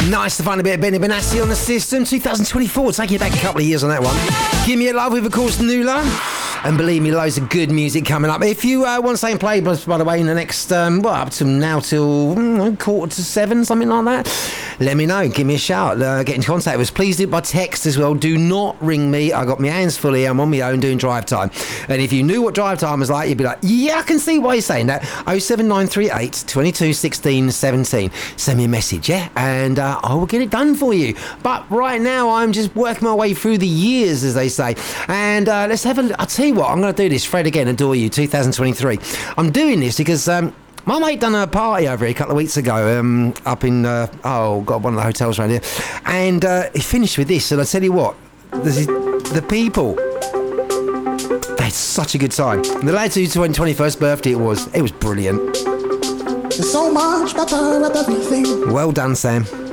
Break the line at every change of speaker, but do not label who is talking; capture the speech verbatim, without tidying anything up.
Nice to find a bit of Benny Benassi on the system. two thousand twenty-four, taking it back a couple of years on that one. Give Me a Love with, of course, Nula. And believe me, loads of good music coming up. If you uh, want to stay and play, by the way, in the next, um, well, up to now till mm, quarter to seven, something like that, let me know. Give me a shout. Uh, get in contact with us. Please do it by text as well. Do not ring me. I got my hands full here. I'm on my own doing drive time. And if you knew what drive time was like, you'd be like, yeah, I can see why you're saying that. oh seven nine three eight, two two, one six, one seven. Send me a message, yeah? And uh, I will get it done for you. But right now, I'm just working my way through the years, as they say. And uh, let's have a... I'll tell you what, I'm going to do this. Fred again, Adore You, two thousand twenty-three. I'm doing this because... Um, my mate done a party over here a couple of weeks ago, um, up in, uh, oh, God, one of the hotels around here. And uh, he finished with this, and I tell you what, this is, the people, they had such a good time. The lads whose twenty-first birthday it was, it was brilliant.
There's so much better at everything.
Well done, Sam.